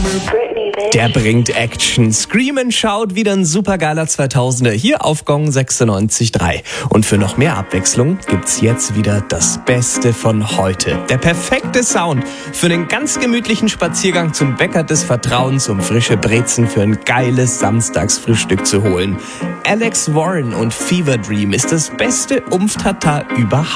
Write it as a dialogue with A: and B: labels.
A: Der bringt Action. Scream & Shout, wieder ein supergeiler 2000er hier auf Gong 96.3. Und für noch mehr Abwechslung gibt's jetzt wieder das Beste von heute. Der perfekte Sound für einen ganz gemütlichen Spaziergang zum Bäcker des Vertrauens, um frische Brezen für ein geiles Samstagsfrühstück zu holen. Alex Warren und Fever Dream ist das beste Umf-Tata überhaupt.